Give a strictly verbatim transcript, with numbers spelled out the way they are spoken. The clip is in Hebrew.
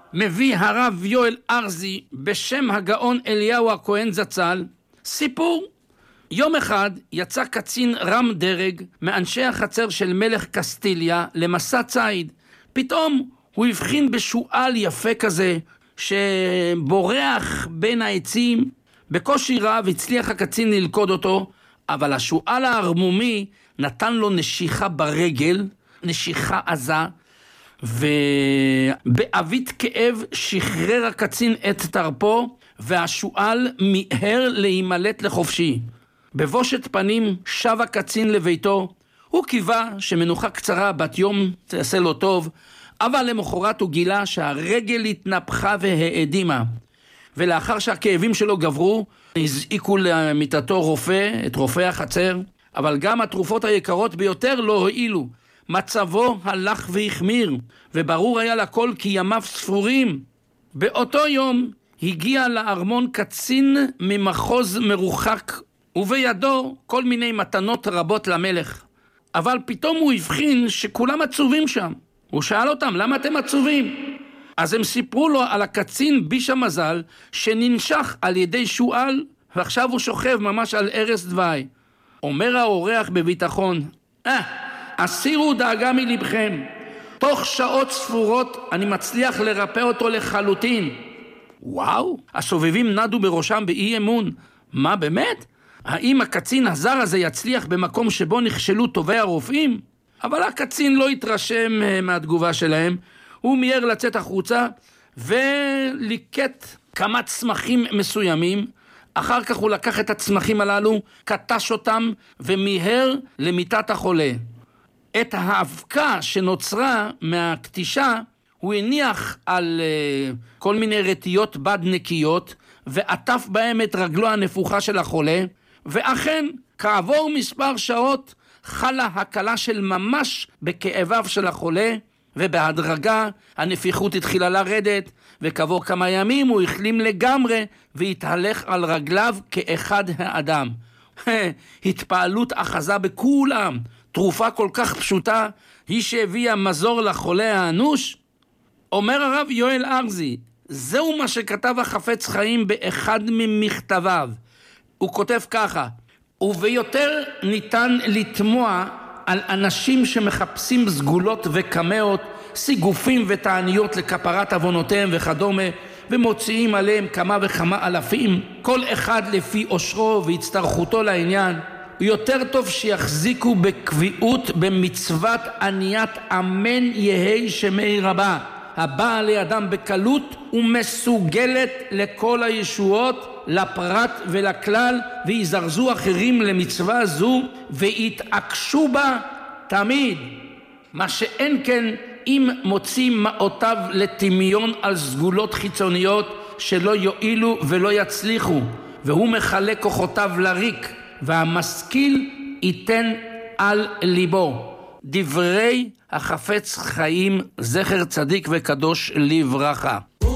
מביא הרב יואל ארזי בשם הגאון אליהו הכהן זצ"ל סיפור. יום אחד יצא קצין רם דרג מאנשי החצר של מלך קסטיליה למסע ציד. פתאום הוא הבחין בשועל יפה כזה שבורח בין העצים. בקושי רב הצליח הקצין ללכוד אותו, אבל השועל הערמומי נתן לו נשיכה ברגל, נשיכה עזה, ובאבית כאב שחרר הקצין את תרפו, והשועל מיהר להימלט לחופשי. בבושת פנים שב הקצין לביתו. הוא קיווה שמנוחה קצרה בת יום תעשה לו טוב, אבל למחרת הוא גילה שהרגל התנפחה והאדימה. ולאחר שהכאבים שלו גברו, הזעיקו למיטתו רופא, את רופא החצר, אבל גם התרופות היקרות ביותר לא הועילו. מצבו הלך והחמיר, וברור היה לכל כי ימיו ספורים. באותו יום הגיע לארמון קצין ממחוז מרוחק, ובידו כל מיני מתנות רבות למלך. אבל פתאום הוא הבחין שכולם עצובים שם. הוא שאל אותם, למה אתם עצובים? אז הם סיפרו לו על הקצין ביש המזל שננשך על ידי שועל, ועכשיו הוא שוכב ממש על ערש דווי. אומר האורח בביטחון, אה, הסירו דאגה מלבכם. תוך שעות ספורות אני מצליח לרפא אותו לחלוטין. וואו, הסובבים נדו בראשם באי אמון. מה באמת? האם הקצין הזר הזה יצליח במקום שבו נכשלו טובי הרופאים? אבל הקצין לא התרשם מהתגובה שלהם. הוא מיהר לצאת החוצה וליקט כמה צמחים מסוימים. אחר כך הוא לקח את הצמחים הללו, קטש אותם ומיהר למיטת החולה. את האבקה שנוצרה מהקטישה הוא הניח על uh, כל מיני רטיות בד נקיות ועטף בהם את רגלו הנפוחה של החולה, ואכן כעבור מספר שעות חלה הקלה של ממש בכאביו של החולה, ובהדרגה הנפיחות התחילה לרדת, וכעבור כמה ימים הוא החלים לגמרי והתהלך על רגליו כאחד האדם. התפעלות אחזה בכולם. תרופה כל כך פשוטה היא שהביאה מזור לחולה האנוש. אומר הרב יואל ארזי, זהו מה שכתב החפץ חיים באחד ממכתביו. הוא כותב ככה, וביותר ניתן לתמוע על אנשים שמחפשים סגולות וקמאות, סיגופים ותעניות לכפרת עוונותיהם וכדומה, ומוציאים עליהם כמה וכמה אלפים, כל אחד לפי אושרו והצטרכותו לעניין. יותר טוב שיחזיקו בקביעות במצוות עניית אמן יהי שמי רבה, הבאה לידם בקלות ומסוגלת לכל הישועות, לפרט ולכלל, ויזרזו אחרים למצווה זו ויתעקשו בה תמיד. מה שאין כן אם מוצאים מאותיו לטמיון על סגולות חיצוניות שלא יועילו ולא יצליחו, והוא מחלק כוחותיו לריק, והמשכיל ייתן על ליבו. דברי החפץ חיים זכר צדיק וקדוש לברכה.